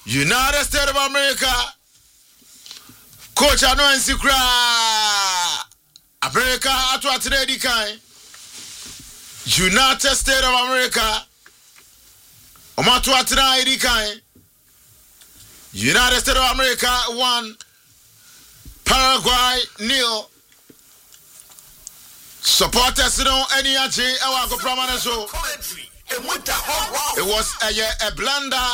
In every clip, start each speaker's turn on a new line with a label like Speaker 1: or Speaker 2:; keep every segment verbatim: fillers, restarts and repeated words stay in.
Speaker 1: United States of America. Coach Ano Nsikra. America atwa today di kan. United States of America. Omatwa today di kan. United States of America one. Paraguay nil. Supporters don't any achi ewa go pramane so. It was a, a blunder.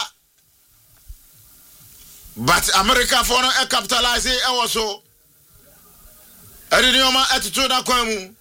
Speaker 1: But America for no e capitalize e also. Edi nyoma attitude na kwamu.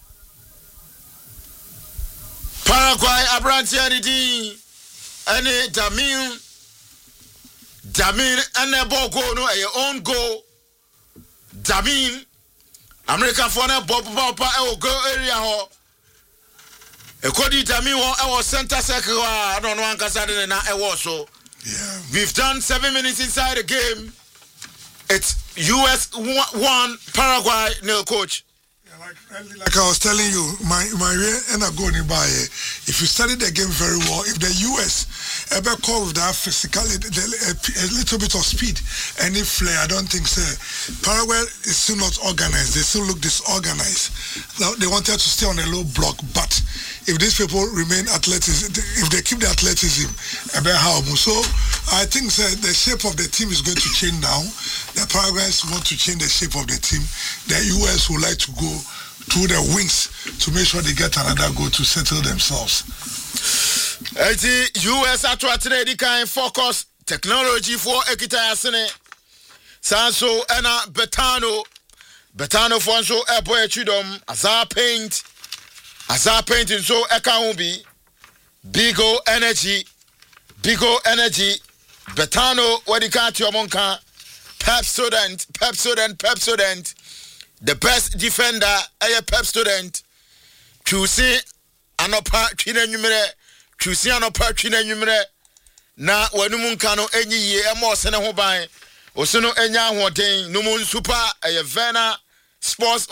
Speaker 1: Paraguay abranti adidi. Any Damien Damien and a ball goal no a own goal. Damien America for no bob bob e go area ho. E kodi Damien ho e was center circle I don't know ankasa de na e was so.
Speaker 2: Yeah.
Speaker 1: We've done seven minutes inside the game. It's U S one, Paraguay nil, coach.
Speaker 2: Yeah, like, like I was telling you, my my and I go by. If you study the game very well, if the U S ever call with that physicality, a, a little bit of speed, any flair, I don't think so. Paraguay is still not organized. They still look disorganized. Now they wanted to stay on a low block, but if these people remain athleticism, if they keep the athleticism, so I think so, the shape of the team is going to change now. The Paraguayans want to change the shape of the team. The U S would like to go through the wings to make sure they get another goal to settle themselves.
Speaker 1: The U S atwa today di kan focus technology for ekita yasene. Sanso ena Betano. Betano for so airboy chidom Azar Paint. Azar Painting so eka be Bigo Energy. Bigo Energy. Betano wadi ka tiyomonka. Pepsodent, Pepsodent, Pepsodent. The best defender a Pep student. Choosing anopa twina nwumere. Choosing anopa twina nwumere. Na wanumu nkano enyi ye emo sene ho ban. Osono enya ahoden no mun super a Vena Sports